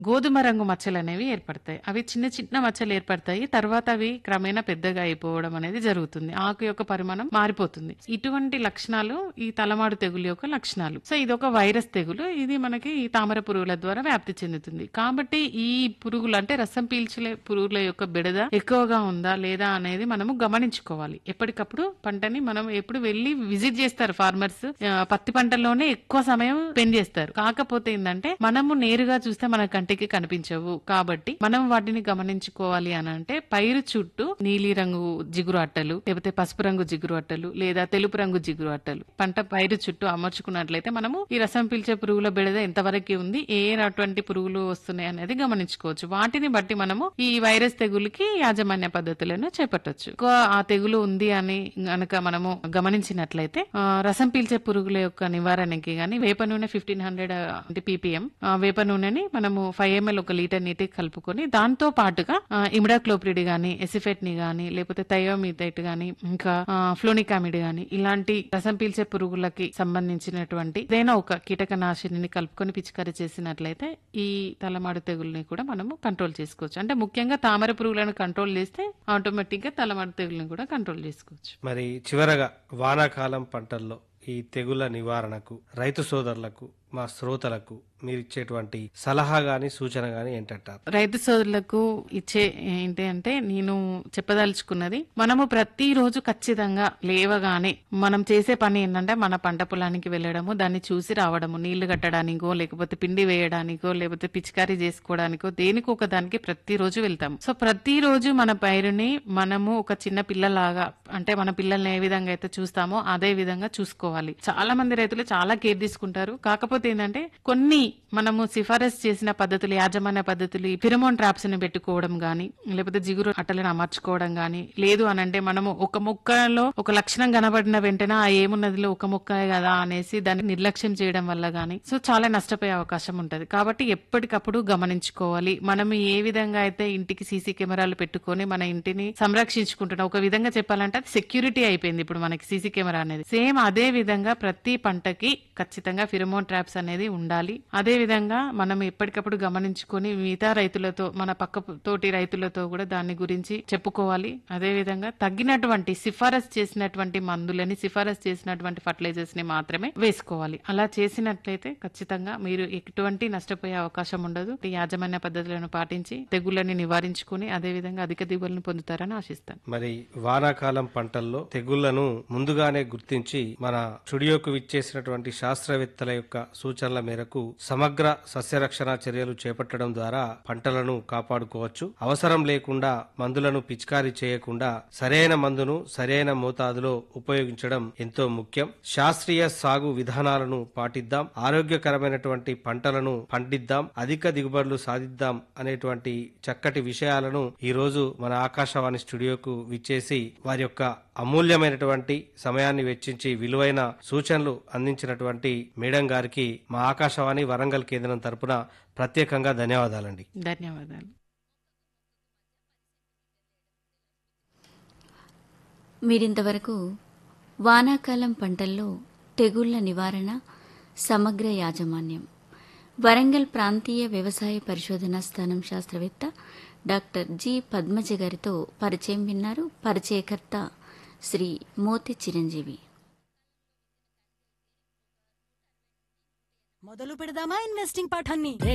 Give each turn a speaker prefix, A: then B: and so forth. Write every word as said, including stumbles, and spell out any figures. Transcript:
A: గోధుమ రంగు మచ్చలనేవి ఏర్పడతాయి. అవి చిన్న చిన్న మచ్చలు ఏర్పడతాయి. తర్వాత అవి క్రమేణా పెద్దగా అయిపోవడం అనేది జరుగుతుంది. ఆకు యొక్క పరిమాణం మారిపోతుంది. ఇటువంటి లక్షణాలు ఈ తలమాడు తెగులు యొక్క లక్షణాలు. సో ఇదొక వైరస్ తెగులు. ఇది మనకి ఈ తామర పురుగుల ద్వారా వ్యాప్తి చెందుతుంది. కాబట్టి ఈ పురుగులు అంటే రసం పీల్చలే పురుగుల యొక్క బెడద ఎక్కువగా ఉందా లేదా అనేది మనము గమనించుకోవాలి. ఎప్పటికప్పుడు పంటని మనం ఎప్పుడు వెళ్లి విజిట్ చేస్తారు ఫార్మర్స్. ఆ, పత్తి పంటల్లోనే ఎక్కువ సమయం స్పెండ్ చేస్తారు. కాకపోతే ఏంటంటే మనము నేరుగా చూస్తే మన కంటికి కనిపించవు. కాబట్టి మనం వాటిని గమనించుకోవాలి అని అంటే పైరు చుట్టూ నీలి రంగు జిగురు అట్టలు, లేకపోతే పసుపు రంగు జిగురు అట్టలు, లేదా తెలుపు రంగు జిగురు అట్టలు పంట పైరు చుట్టూ అమర్చుకున్నట్లయితే మనము ఈ రసం పీల్చే పురుగుల బెడద ఎంతవరకు ఉంది, ఏ అటువంటి పురుగులు వస్తున్నాయి అనేది గమనించుకోవచ్చు. వాటిని బట్టి మనము ఈ వైరస్ తెగులుకి యాజమాన్య పద్ధతులను చేపట్టొచ్చు. ఎక్కువ ఆ తెగులు ఉంది అని గనక మనము గమనించినట్లయితే ఆ, రసం పీల్చే పురుగుల యొక్క నివారణకి గాని వేప నూనె ఫిఫ్టీన్ హండ్రెడ్ అంటే పీపీఎం వేప నూనెని మనము ఫైవ్ ఎంఎల్ ఒక లీటర్ నీటికి కలుపుకొని దాంతో పాటుగా ఇమిడాక్లోప్రిడ్ గాని, ఎసిఫెట్ ని గాని, లేకపోతే థయోమిథైట్ గాని, ఇంకా ఫ్లోనికామిడ్ గాని ఇలాంటి రసం పీల్చే పురుగులకి సంబంధించినటువంటి ఏదైనా ఒక కీటకనాశిని కలుపుకొని పిచికారీ చేసినట్లయితే ఈ తలమాడు తెగుల్ని కూడా మనము కంట్రోల్ చేసుకోవచ్చు. అంటే ముఖ్యంగా తామర పురుగులను కంట్రోల్ చేస్తే ఆటోమేటిక్ గా తలమాడు తెగుల్ని కూడా కంట్రోల్ చేసుకోవచ్చు.
B: మరి చివరగా వానాకాలం పంటల్లో ఈ తెగుల నివారణకు రైతు సోదరులకు, మా శ్రోతలకు మీరు ఇచ్చేటువంటి సలహా గాని సూచన గాని ఏంటంటారు?
A: రైతు సోదరులకు ఇచ్చే ఏంటి అంటే నేను చెప్పదలుచుకున్నది, మనము ప్రతి రోజు ఖచ్చితంగా లేవగానే మనం చేసే పని ఏంటంటే మన పంట పొలానికి వెళ్ళడము, దాన్ని చూసి రావడము, నీళ్లు కట్టడానికో లేకపోతే పిండి వేయడానికో లేకపోతే పిచికారీ చేసుకోవడానికో దేనికో ఒక దానికి ప్రతి రోజు వెళ్తాము. సో ప్రతి రోజు మన పైరుని మనము ఒక చిన్న పిల్లలాగా, అంటే మన పిల్లల్ని ఏ విధంగా అయితే చూస్తామో అదే విధంగా చూసుకోవాలి. చాలా మంది రైతులు చాలా కేర్ తీసుకుంటారు. కాకపోతే ఏంటంటే కొన్ని మనము సిఫారసు చేసిన పద్ధతులు, యాజమాన్య పద్ధతులు, ఫిరమోన్ ట్రాప్స్ ని పెట్టుకోవడం గానీ, లేకపోతే జిగురు అట్టలను అమర్చుకోవడం గానీ, లేదు అని అంటే మనము ఒక మొక్కలో ఒక లక్షణం కనబడిన వెంటనే ఆ ఏమున్నదిలో ఒక మొక్క కదా అనేసి దాన్ని నిర్లక్ష్యం చేయడం వల్ల గానీ సో చాలా నష్టపోయే అవకాశం ఉంటది. కాబట్టి ఎప్పటికప్పుడు గమనించుకోవాలి. మనం ఏ విధంగా అయితే ఇంటికి సీసీ కెమెరాలు పెట్టుకొని మన ఇంటిని సంరక్షించుకుంటున్నాం, ఒక విధంగా చెప్పాలంటే అది సెక్యూరిటీ అయిపోయింది ఇప్పుడు మనకి సీసీ కెమెరా అనేది. సేమ్ అదే విధంగా ప్రతి పంటకి ఖచ్చితంగా ఫిరమోన్ ట్రాప్స్ అనేది ఉండాలి. అదే విధంగా మనం ఎప్పటికప్పుడు గమనించుకొని మిగతా రైతులతో, మన పక్క తోటి రైతులతో కూడా దాని గురించి చెప్పుకోవాలి. అదే విధంగా తగ్గినటువంటి సిఫారసు చేసినటువంటి మందులని, సిఫారసు చేసినటువంటి ఫర్టిలైజర్స్ ని మాత్రమే వేసుకోవాలి. అలా చేసినట్లయితే ఖచ్చితంగా మీరు ఎటువంటి నష్టపోయే అవకాశం ఉండదు. ఈ యాజమాన్య పద్ధతులను పాటించి తెగుళ్లని నివారించుకుని అదే విధంగా అధిక దిగుబడులను పొందుతారని ఆశిస్తాను.
B: మరి వానాకాలం పంటల్లో తెగుళ్లను ముందుగానే గుర్తించి మన స్టూడియోకు విచ్చేసినటువంటి శాస్త్రవేత్తల యొక్క సూచనల మేరకు సమగ్ర సస్యరక్షణ చర్యలు చేపట్టడం ద్వారా పంటలను కాపాడుకోవచ్చు. అవసరం లేకుండా మందులను పిచికారీ చేయకుండా సరైన మందును సరైన మోతాదులో ఉపయోగించడం ఎంతో ముఖ్యం. శాస్త్రీయ సాగు విధానాలను పాటిద్దాం, ఆరోగ్యకరమైనటువంటి పంటలను పండిద్దాం, అధిక దిగుబడులు సాధిద్దాం అనేటువంటి చక్కటి విషయాలను ఈ రోజు మన ఆకాశవాణి స్టూడియోకు విచ్చేసి వారి యొక్క అమూల్యమైనటువంటి సమయాన్ని వెచ్చించి విలువైన సూచనలు అందించినటువంటి మేడం గారికి మా ఆకాశవాణి వరంగల్ కేంద్రం తరపున ప్రత్యేకంగా ధన్యవాదాలండి.
A: ధన్యవాదాలు.
C: మీరింతవరకు వానాకాలం పంటల్లో తెగుళ్ల నివారణ, సమగ్ర యాజమాన్యం, వరంగల్ ప్రాంతీయ వ్యవసాయ పరిశోధనా స్థానం శాస్త్రవేత్త డాక్టర్ జి పద్మజ గారితో పరిచయం విన్నారు. పరిచయకర్త శ్రీ మోతి చిరంజీవి.
D: మొదలు పెడదామా ఇన్వెస్టింగ్ పాఠాన్ని?